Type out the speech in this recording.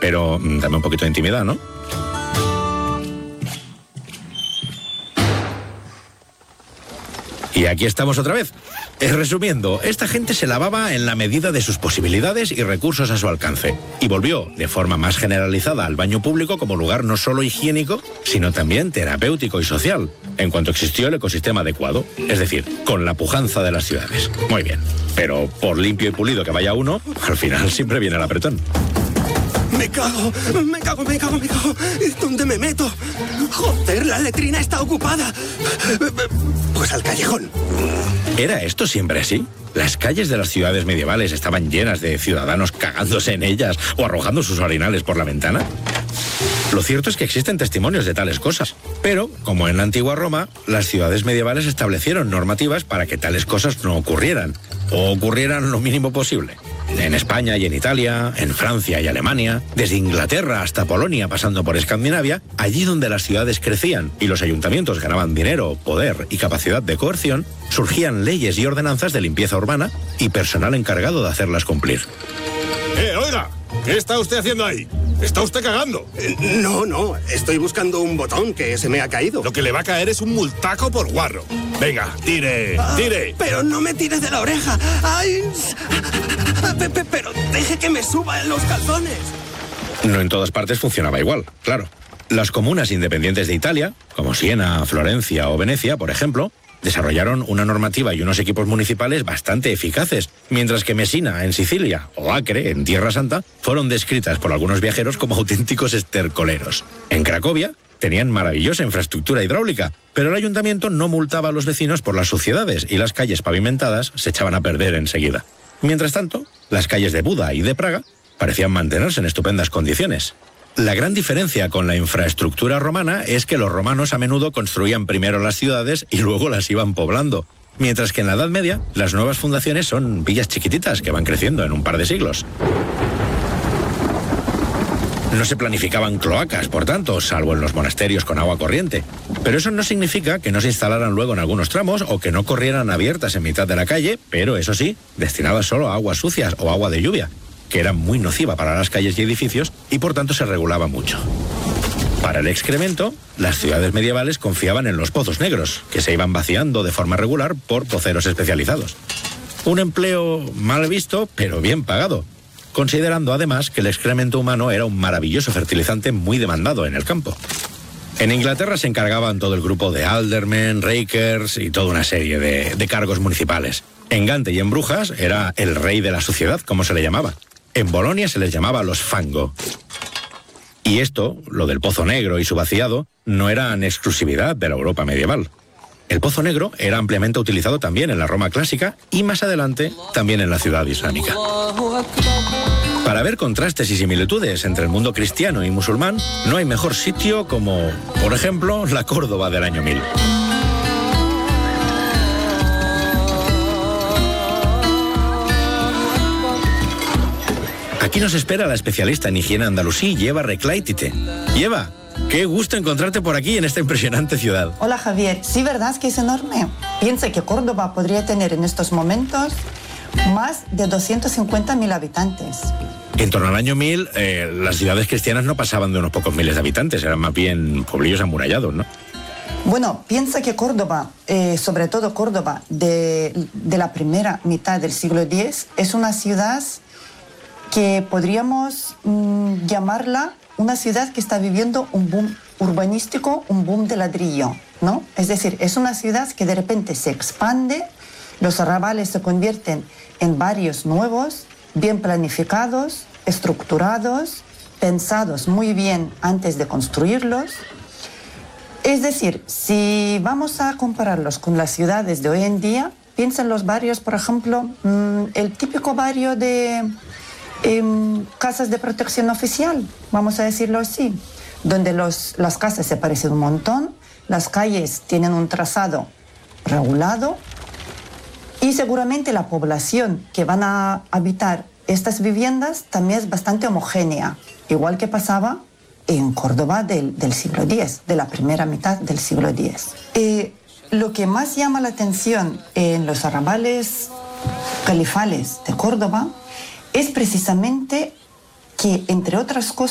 Pero dame un poquito de intimidad, ¿no? Y aquí estamos otra vez. Resumiendo, esta gente se lavaba en la medida de sus posibilidades y recursos a su alcance. Y volvió, de forma más generalizada, al baño público como lugar no solo higiénico, sino también terapéutico y social, en cuanto existió el ecosistema adecuado, es decir, con la pujanza de las ciudades. Muy bien, pero por limpio y pulido que vaya uno, al final siempre viene el apretón. Me cago. ¿Dónde me meto? Joder, la letrina está ocupada. Pues al callejón. ¿Era esto siempre así? ¿Las calles de las ciudades medievales estaban llenas de ciudadanos cagándose en ellas o arrojando sus orinales por la ventana? Lo cierto es que existen testimonios de tales cosas, pero, como en la antigua Roma, las ciudades medievales establecieron normativas para que tales cosas no ocurrieran, o ocurrieran lo mínimo posible. En España y en Italia, en Francia y Alemania, desde Inglaterra hasta Polonia pasando por Escandinavia, allí donde las ciudades crecían y los ayuntamientos ganaban dinero, poder y capacidad de coerción, surgían leyes y ordenanzas de limpieza urbana y personal encargado de hacerlas cumplir. Oiga, ¿qué está usted haciendo ahí? ¿Está usted cagando? No, estoy buscando un botón que se me ha caído. Lo que le va a caer es un multaco por guarro. Venga, tire. Pero no me tires de la oreja. ¡Ay! Pero deje que me suba en los calzones. No en todas partes funcionaba igual, claro. Las comunas independientes de Italia, como Siena, Florencia o Venecia, por ejemplo, desarrollaron una normativa y unos equipos municipales bastante eficaces, mientras que Messina, en Sicilia, o Acre, en Tierra Santa, fueron descritas por algunos viajeros como auténticos estercoleros. En Cracovia tenían maravillosa infraestructura hidráulica, pero el ayuntamiento no multaba a los vecinos por las suciedades y las calles pavimentadas se echaban a perder enseguida. Mientras tanto, las calles de Buda y de Praga parecían mantenerse en estupendas condiciones. La gran diferencia con la infraestructura romana es que los romanos a menudo construían primero las ciudades y luego las iban poblando, mientras que en la Edad Media las nuevas fundaciones son villas chiquititas que van creciendo en un par de siglos. No se planificaban cloacas, por tanto, salvo en los monasterios con agua corriente. Pero eso no significa que no se instalaran luego en algunos tramos o que no corrieran abiertas en mitad de la calle, pero eso sí, destinadas solo a aguas sucias o agua de lluvia, que era muy nociva para las calles y edificios y por tanto se regulaba mucho. Para el excremento, las ciudades medievales confiaban en los pozos negros, que se iban vaciando de forma regular por poceros especializados. Un empleo mal visto, pero bien pagado, considerando además que el excremento humano era un maravilloso fertilizante muy demandado en el campo. En Inglaterra se encargaban todo el grupo de aldermen, rakers y toda una serie de cargos municipales. En Gante y en Brujas era el rey de la suciedad, como se le llamaba. En Bolonia se les llamaba los fango. Y esto, lo del pozo negro y su vaciado, no eran exclusividad de la Europa medieval. El pozo negro era ampliamente utilizado también en la Roma clásica y más adelante también en la ciudad islámica. Para ver contrastes y similitudes entre el mundo cristiano y musulmán, no hay mejor sitio como, por ejemplo, la Córdoba del año 1000. Aquí nos espera la especialista en higiene andalusí, Yeva Reclaitite. Yeva, qué gusto encontrarte por aquí en esta impresionante ciudad. Hola Javier, sí, verdad es que es enorme. Piensa que Córdoba podría tener en estos momentos más de 250.000 habitantes. En torno al año 1000, las ciudades cristianas no pasaban de unos pocos miles de habitantes, eran más bien pueblillos amurallados, ¿no? Bueno, piensa que Córdoba, sobre todo Córdoba de la primera mitad del siglo X, es una ciudad que podríamos llamarla una ciudad que está viviendo un boom urbanístico, un boom de ladrillo, ¿no? Es decir, es una ciudad que de repente se expande, los arrabales se convierten en barrios nuevos, bien planificados, estructurados, pensados muy bien antes de construirlos. Es decir, si vamos a compararlos con las ciudades de hoy en día, piensa en los barrios, por ejemplo, el típico barrio de casas de protección oficial, vamos a decirlo así, donde las casas se parecen un montón, las calles tienen un trazado regulado y seguramente la población que van a habitar estas viviendas también es bastante homogénea, igual que pasaba en Córdoba del siglo X, de la primera mitad del siglo X. Lo que más llama la atención en los arrabales califales de Córdoba es precisamente que, entre otras cosas,